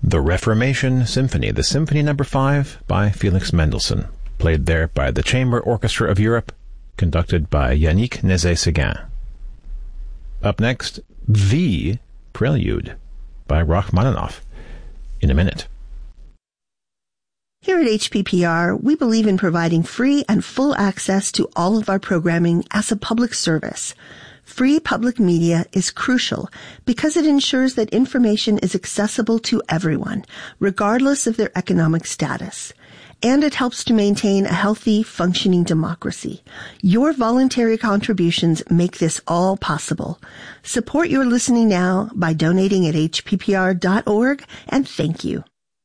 The Reformation Symphony, the Symphony No. 5 by Felix Mendelssohn, played there by the Chamber Orchestra of Europe, conducted by Yannick Nézet-Séguin. Up next, The Prelude by Rachmaninoff. In a minute. Here at HPPR, we believe in providing free and full access to all of our programming as a public service. Free public media is crucial because it ensures that information is accessible to everyone, regardless of their economic status. And it helps to maintain a healthy, functioning democracy. Your voluntary contributions make this all possible. Support your listening now by donating at hppr.org, and thank you.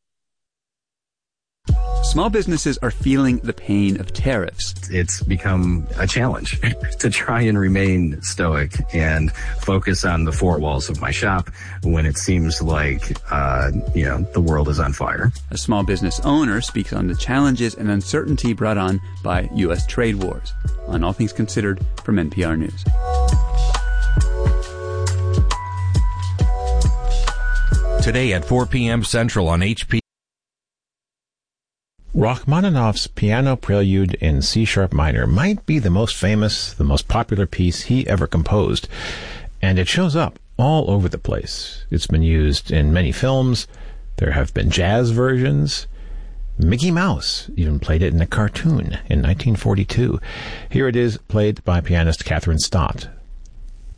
Small businesses are feeling the pain of tariffs. It's become a challenge to try and remain stoic and focus on the four walls of my shop when it seems like, the world is on fire. A small business owner speaks on the challenges and uncertainty brought on by U.S. trade wars. On All Things Considered from NPR News. Today at 4 p.m. Central on HP. Rachmaninoff's Piano Prelude in C-sharp minor might be the most famous, the most popular piece he ever composed, and it shows up all over the place. It's been used in many films. There have been jazz versions. Mickey Mouse even played it in a cartoon in 1942. Here it is, played by pianist Catherine Stott.